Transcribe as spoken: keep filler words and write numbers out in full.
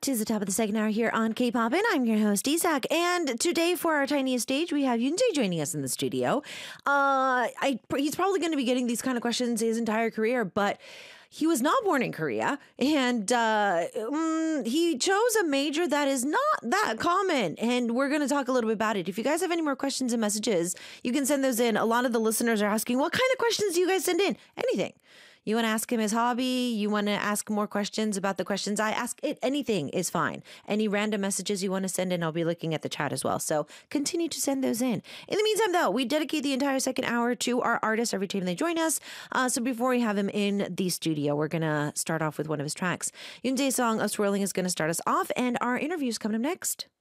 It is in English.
to the top of the second hour here on K-Poppin'. I'm your host, Isak. And today for our tiniest stage, we have Yoonjae joining us in the studio. Uh, I, he's probably going to be getting these kind of questions his entire career, but he was not born in Korea, and uh, um, he chose a major that is not that common, and we're going to talk a little bit about it. If you guys have any more questions and messages, you can send those in. A lot of the listeners are asking, what kind of questions do you guys send in? Anything. You want to ask him his hobby? You want to ask more questions about the questions I ask? It anything is fine. Any random messages you want to send in, I'll be looking at the chat as well. So continue to send those in. In the meantime, though, we dedicate the entire second hour to our artists every time they join us. Uh, so before we have him in the studio, we're going to start off with one of his tracks. Yoonjae's song, "A Swirling," is going to start us off, and our interview is coming up next.